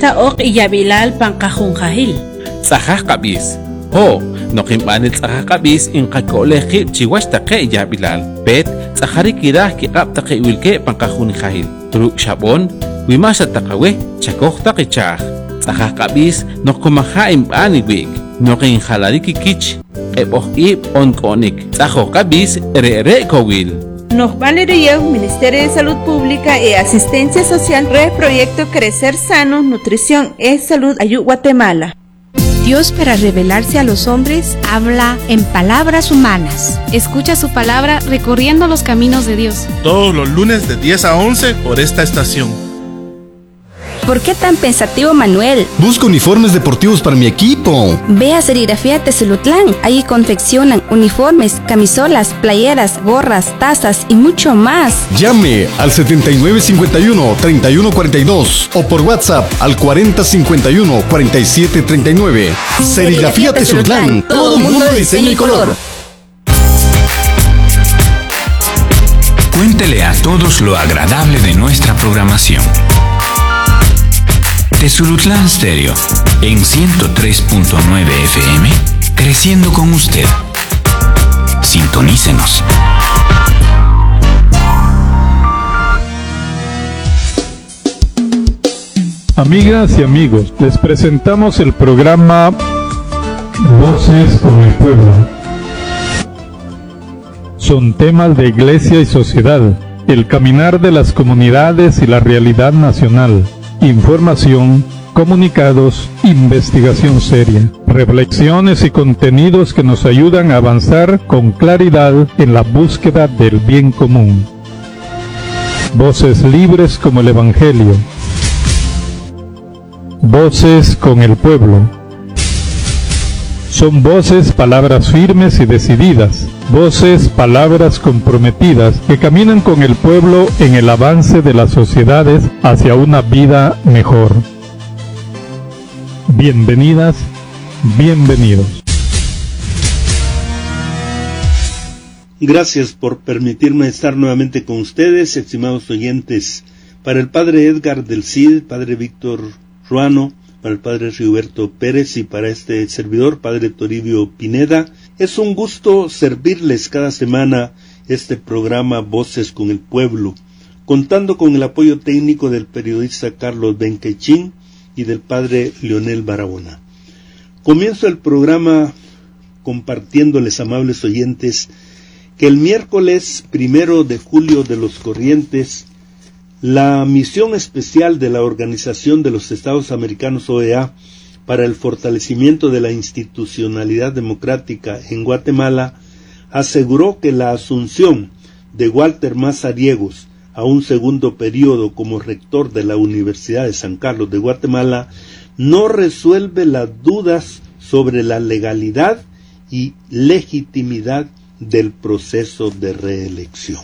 Ta ok iyabilal pankajunjahil. Tzajaj kabis. Noqimbanit tzajaj kabis inqakoleji chiwash taqe iyabilal. Bet tzajarikiraj kiqab taqe wilke pankajunjahil. Truk shabon wimasha taqawe chakoj taqichaj. Tzajaj kabis noqkumaja imbani wik. Noqin jalariki kich. Ebohib onkonik. Tzajoj kabis re kowil. Nos vale Ministerio de Salud Pública y Asistencia Social, Proyecto Crecer Sano, Nutrición y Salud, Ayú Guatemala. Dios, para revelarse a los hombres, habla en palabras humanas. Escucha su palabra recorriendo los caminos de Dios. Todos los lunes de 10 a 11 por esta estación. ¿Por qué tan pensativo, Manuel? Busco uniformes deportivos para mi equipo. Ve a Serigrafía Tezulutlán. Ahí confeccionan uniformes, camisolas, playeras, gorras, tazas y mucho más. Llame al 7951-3142 o por WhatsApp al 4051-4739. Serigrafía Tezulutlán. Todo mundo de diseño y color. Cuéntele a todos lo agradable de nuestra programación. Tezulutlán Stereo, en 103.9 FM, creciendo con usted. Sintonícenos. Amigas y amigos, les presentamos el programa Voces con el Pueblo. Son temas de iglesia y sociedad, el caminar de las comunidades y la realidad nacional. Información, comunicados, investigación seria, reflexiones y contenidos que nos ayudan a avanzar con claridad en la búsqueda del bien común. Voces libres como el Evangelio. Voces con el pueblo. Son voces, palabras firmes y decididas, voces, palabras comprometidas que caminan con el pueblo en el avance de las sociedades hacia una vida mejor. Bienvenidas, bienvenidos. Gracias por permitirme estar nuevamente con ustedes, estimados oyentes. Para el Padre Edgar del Cid, Padre Víctor Ruano, para el Padre Rigoberto Pérez y para este servidor, Padre Toribio Pineda, es un gusto servirles cada semana este programa Voces con el Pueblo, contando con el apoyo técnico del periodista Carlos Benquechín y del Padre Leonel Barahona. Comienzo el programa compartiéndoles, amables oyentes, que el miércoles 1 de julio de los corrientes, la misión especial de la Organización de los Estados Americanos OEA para el fortalecimiento de la institucionalidad democrática en Guatemala aseguró que la asunción de Walter Mazariegos a un segundo periodo como rector de la Universidad de San Carlos de Guatemala no resuelve las dudas sobre la legalidad y legitimidad del proceso de reelección.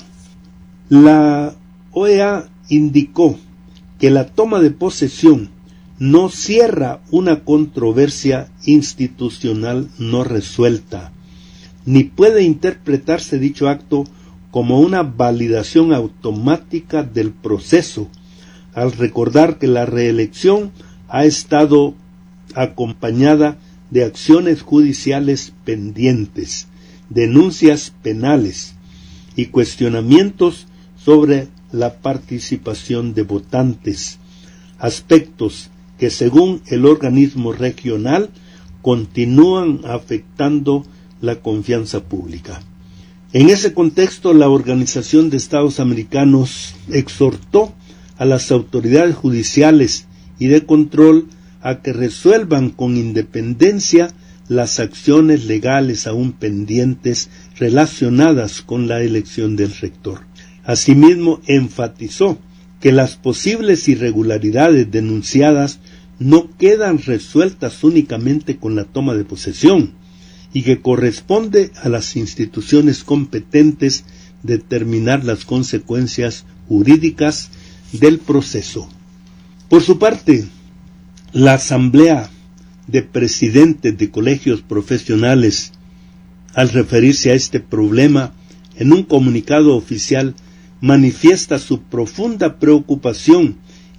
La OEA indicó que la toma de posesión no cierra una controversia institucional no resuelta, ni puede interpretarse dicho acto como una validación automática del proceso, al recordar que la reelección ha estado acompañada de acciones judiciales pendientes, denuncias penales y cuestionamientos sobre la participación de votantes, aspectos que según el organismo regional continúan afectando la confianza pública. En ese contexto, la Organización de Estados Americanos exhortó a las autoridades judiciales y de control a que resuelvan con independencia las acciones legales aún pendientes relacionadas con la elección del rector. Asimismo, enfatizó que las posibles irregularidades denunciadas no quedan resueltas únicamente con la toma de posesión y que corresponde a las instituciones competentes determinar las consecuencias jurídicas del proceso. Por su parte, la Asamblea de Presidentes de Colegios Profesionales, al referirse a este problema, en un comunicado oficial, manifiesta su profunda preocupación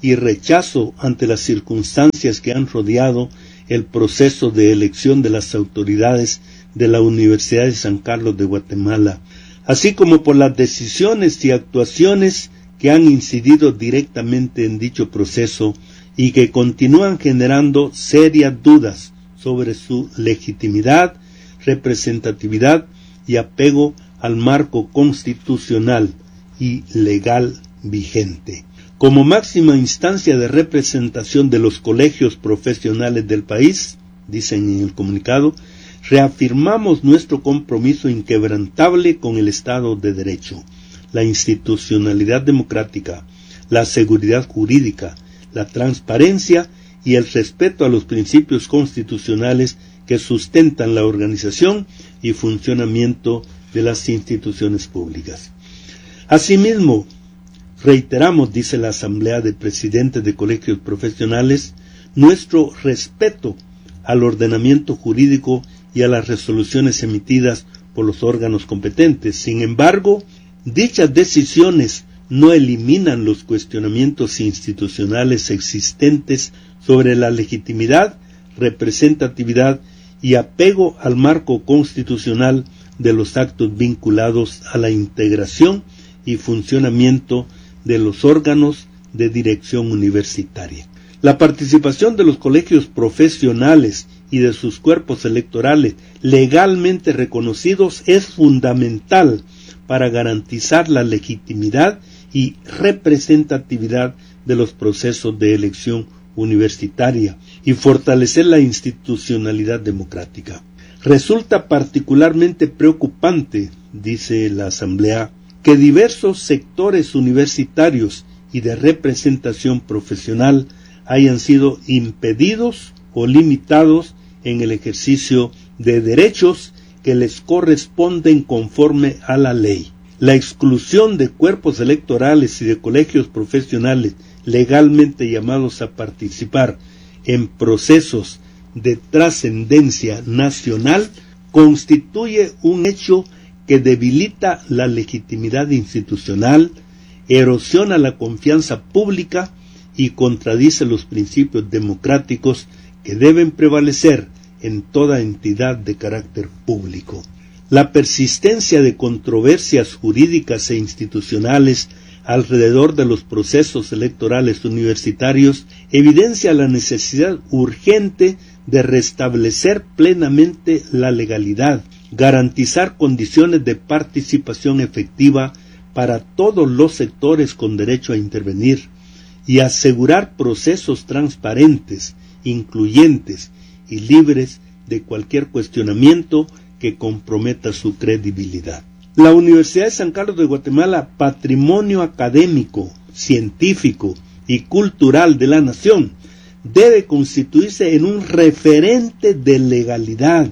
y rechazo ante las circunstancias que han rodeado el proceso de elección de las autoridades de la Universidad de San Carlos de Guatemala, así como por las decisiones y actuaciones que han incidido directamente en dicho proceso y que continúan generando serias dudas sobre su legitimidad, representatividad y apego al marco constitucional y legal vigente. Como máxima instancia de representación de los colegios profesionales del país, dicen en el comunicado, reafirmamos nuestro compromiso inquebrantable con el Estado de Derecho, la institucionalidad democrática, la seguridad jurídica, la transparencia y el respeto a los principios constitucionales que sustentan la organización y funcionamiento de las instituciones públicas. Asimismo, reiteramos, dice la Asamblea de Presidentes de Colegios Profesionales, nuestro respeto al ordenamiento jurídico y a las resoluciones emitidas por los órganos competentes. Sin embargo, dichas decisiones no eliminan los cuestionamientos institucionales existentes sobre la legitimidad, representatividad y apego al marco constitucional de los actos vinculados a la integración y funcionamiento de los órganos de dirección universitaria. La participación de los colegios profesionales y de sus cuerpos electorales legalmente reconocidos es fundamental para garantizar la legitimidad y representatividad de los procesos de elección universitaria y fortalecer la institucionalidad democrática. Resulta particularmente preocupante, dice la Asamblea, que diversos sectores universitarios y de representación profesional hayan sido impedidos o limitados en el ejercicio de derechos que les corresponden conforme a la ley. La exclusión de cuerpos electorales y de colegios profesionales legalmente llamados a participar en procesos de trascendencia nacional constituye un hecho que debilita la legitimidad institucional, erosiona la confianza pública y contradice los principios democráticos que deben prevalecer en toda entidad de carácter público. La persistencia de controversias jurídicas e institucionales alrededor de los procesos electorales universitarios evidencia la necesidad urgente de restablecer plenamente la legalidad, garantizar condiciones de participación efectiva para todos los sectores con derecho a intervenir y asegurar procesos transparentes, incluyentes y libres de cualquier cuestionamiento que comprometa su credibilidad. La Universidad de San Carlos de Guatemala, patrimonio académico, científico y cultural de la nación, debe constituirse en un referente de legalidad,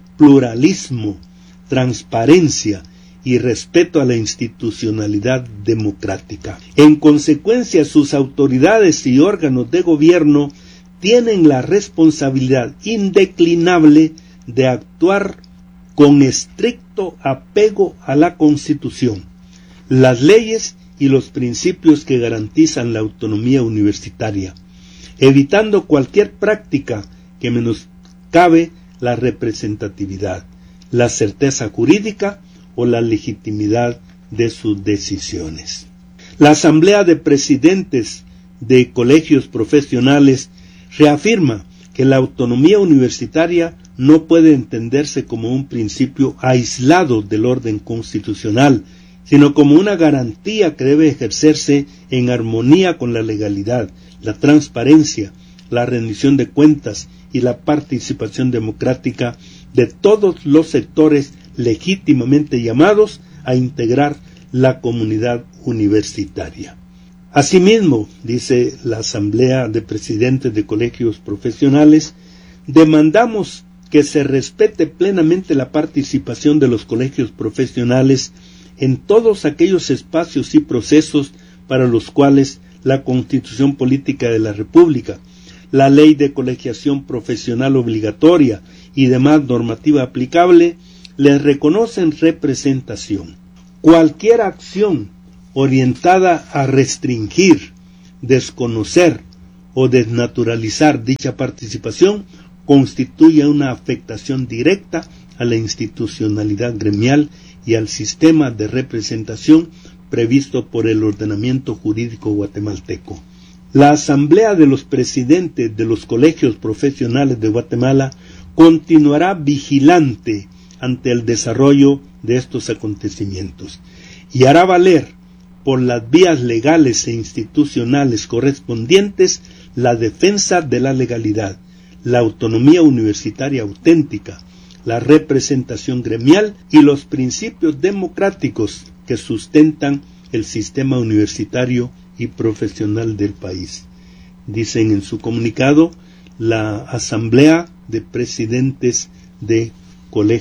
pluralismo, transparencia y respeto a la institucionalidad democrática. En consecuencia, sus autoridades y órganos de gobierno tienen la responsabilidad indeclinable de actuar con estricto apego a la Constitución, las leyes y los principios que garantizan la autonomía universitaria, evitando cualquier práctica que menoscabe la representatividad, la certeza jurídica o la legitimidad de sus decisiones. La Asamblea de Presidentes de Colegios Profesionales reafirma que la autonomía universitaria no puede entenderse como un principio aislado del orden constitucional, sino como una garantía que debe ejercerse en armonía con la legalidad, la transparencia, la rendición de cuentas y la participación democrática de todos los sectores legítimamente llamados a integrar la comunidad universitaria. Asimismo, dice la Asamblea de Presidentes de Colegios Profesionales, demandamos que se respete plenamente la participación de los colegios profesionales en todos aquellos espacios y procesos para los cuales la Constitución Política de la República, la Ley de Colegiación Profesional Obligatoria y demás normativa aplicable les reconocen representación. Cualquier acción orientada a restringir, desconocer o desnaturalizar dicha participación constituye una afectación directa a la institucionalidad gremial y al sistema de representación previsto por el ordenamiento jurídico guatemalteco. La Asamblea de los Presidentes de los Colegios Profesionales de Guatemala continuará vigilante ante el desarrollo de estos acontecimientos y hará valer por las vías legales e institucionales correspondientes la defensa de la legalidad, la autonomía universitaria auténtica, la representación gremial y los principios democráticos que sustentan el sistema universitario y profesional del país. Dicen en su comunicado la Asamblea de Presidentes de Colegios